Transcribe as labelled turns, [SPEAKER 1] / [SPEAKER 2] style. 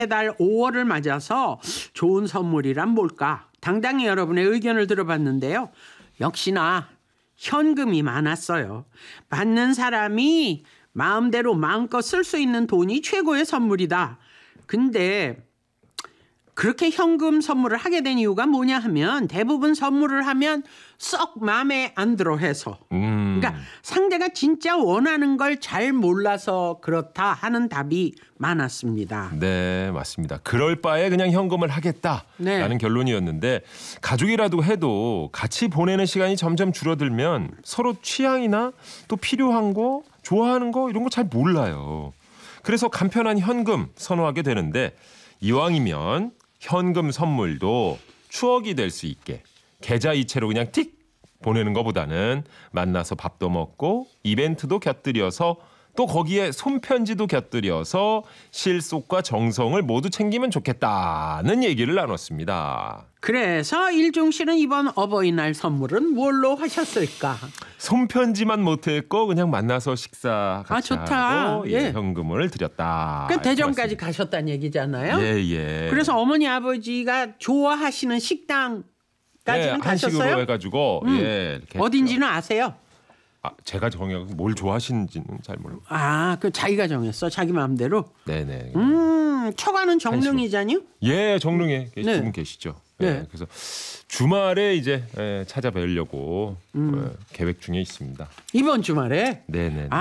[SPEAKER 1] 달 5월을 맞아서 좋은 선물이란 뭘까? 당당히 여러분의 의견을 들어봤는데요. 역시나 현금이 많았어요. 받는 사람이 마음대로 마음껏 쓸 수 있는 돈이 최고의 선물이다. 근데 그렇게 현금 선물을 하게 된 이유가 뭐냐 하면 대부분 선물을 하면 썩 마음에 안 들어 해서 그러니까 상대가 진짜 원하는 걸 잘 몰라서 그렇다 하는 답이 많았습니다.
[SPEAKER 2] 네, 맞습니다. 그럴 바에 그냥 현금을 하겠다라는 결론이었는데 가족이라도 해도 같이 보내는 시간이 점점 줄어들면 서로 취향이나 또 필요한 거, 좋아하는 거 이런 거 잘 몰라요. 그래서 간편한 현금 선호하게 되는데 이왕이면 현금 선물도 추억이 될 수 있게 계좌이체로 그냥 틱 보내는 것보다는 만나서 밥도 먹고 이벤트도 곁들여서 또 거기에 손편지도 곁들여서 실속과 정성을 모두 챙기면 좋겠다는 얘기를 나눴습니다.
[SPEAKER 1] 그래서 일중 씨는 이번 어버이날 선물은 뭘로 하셨을까?
[SPEAKER 2] 손편지만 못했고 그냥 만나서 식사 같이
[SPEAKER 1] 좋다.
[SPEAKER 2] 하고 현금을 드렸다.
[SPEAKER 1] 그 대전까지 가셨다는 얘기잖아요.
[SPEAKER 2] 예.
[SPEAKER 1] 그래서 어머니 아버지가 좋아하시는 식당까지는 가셨어요?
[SPEAKER 2] 한식으로 해가지고 이렇게
[SPEAKER 1] 어딘지는 아세요?
[SPEAKER 2] 제가 정해서 뭘 좋아하시는지는 잘 모르고.
[SPEAKER 1] 그 자기가 정했어. 자기 마음대로.
[SPEAKER 2] 네네.
[SPEAKER 1] 처가는 정릉이잖요?
[SPEAKER 2] 예, 정릉에 두 분 계시죠.
[SPEAKER 1] 네.
[SPEAKER 2] 그래서 주말에 이제 찾아뵈려고 계획 중에 있습니다.
[SPEAKER 1] 이번 주말에?
[SPEAKER 2] 네네.